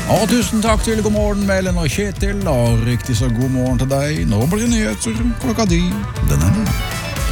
Og tusen takk til God morgen, Mellen og Kjetil, og riktig så god morgen til deg. Nå blir det nyheter klokka 10. Den er ny.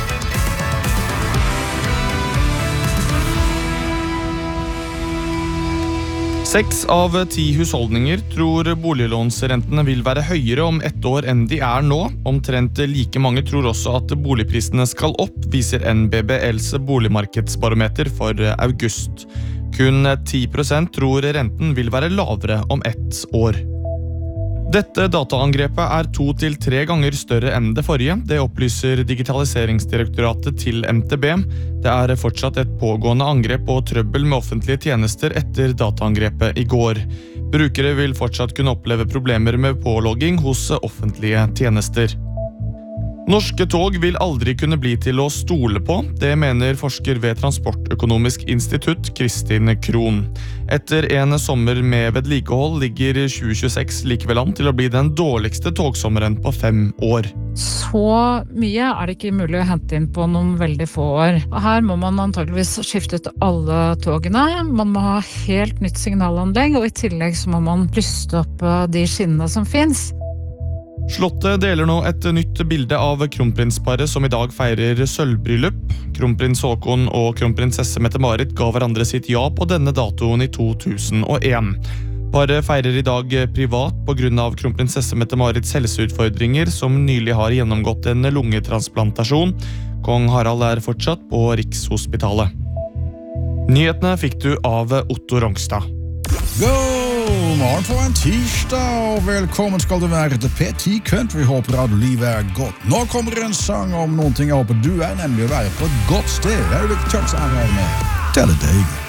6 av 10 husholdninger tror boliglånsrentene vil være høyere om 1 år enn de er nå. Omtrent like mange tror også at boligprisene skal opp, viser NBBLs boligmarkedsbarometer for august. Kun 10% tror renten vil være lavere om 1 år. Dette dataangrepet er 2 til 3 ganger større enn det forrige. Det opplyser Digitaliseringsdirektoratet til MTB. Det er fortsatt et pågående angrep og trøbbel med offentlige tjenester etter dataangrepet i går. Brukere vil fortsatt kunne oppleve problemer med pålogging hos offentlige tjenester. Norske tog vil aldri kunne bli til å stole på, det mener forsker ved Transportøkonomisk institutt Kristin Krohn. Etter en sommer med vedlikehold ligger 2026 likevel an til å bli den dårligste togsommeren på 5 år. Så mye er det ikke mulig å hente inn på noen veldig få år. Her må man antageligvis skifte ut alle togene, man må ha helt nytt signalanlegg, og i tillegg så må man lyste opp de skinnene som finnes. Slottet deler nå et nytt bilde av kronprinsparet som i dag feirer sølvbryllup. Kronprins Håkon og kronprinsesse Mette-Marit ga hverandre sitt ja på denne datoen i 2001. Paret feirer i dag privat på grunn av kronprinsesse Mette-Marits helseutfordringer som nylig har gjennomgått en lungetransplantasjon. Kong Harald er fortsatt på Rikshospitalet. Nyhetene fikk du av Otto Rongstad. God morgen på en tirsdag, og velkommen skal du være til P10 Country. Håper at livet er godt. Nå kommer en sang om noen ting jeg håper du er, nemlig å være på et godt sted. Jeg vil ikke kjøpe seg her med Tell a Day.